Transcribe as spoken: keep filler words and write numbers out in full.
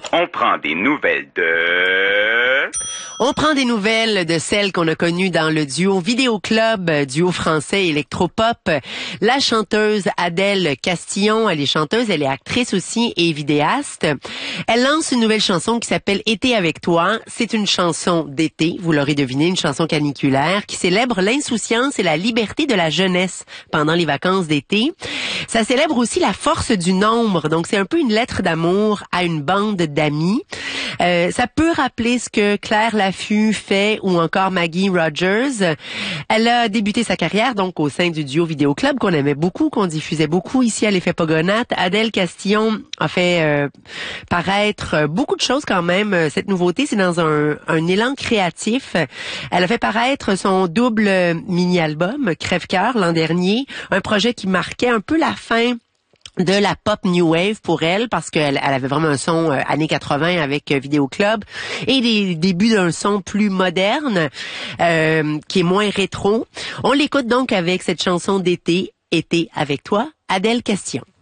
On prend des nouvelles de... On prend des nouvelles de celles qu'on a connues dans le duo Vidéo Club, duo français électropop. La chanteuse Adèle Castillon, elle est chanteuse, elle est actrice aussi et vidéaste. Elle lance une nouvelle chanson qui s'appelle Été avec toi. C'est une chanson d'été, vous l'aurez deviné, une chanson caniculaire qui célèbre l'insouciance et la liberté de la jeunesse pendant les vacances d'été. Ça célèbre aussi la force du nombre, donc c'est un peu une lettre d'amour à une bande d'amis. Euh, ça peut rappeler ce que Claire Laffut fait ou encore Maggie Rogers. Elle a débuté sa carrière donc au sein du duo Vidéo Club qu'on aimait beaucoup, qu'on diffusait beaucoup ici à l'Effet Pogonate. Adèle Castillon a fait euh, paraître beaucoup de choses quand même. Cette nouveauté, c'est dans un, un élan créatif. Elle a fait paraître son double mini-album Crève-cœur l'an dernier, un projet qui marquait un peu la fin de la pop new wave pour elle, parce qu'elle elle avait vraiment un son euh, années quatre-vingts avec euh, Vidéo Club et des débuts d'un son plus moderne euh, qui est moins rétro. On l'écoute donc avec cette chanson d'été, Été avec toi, Adèle Castillon.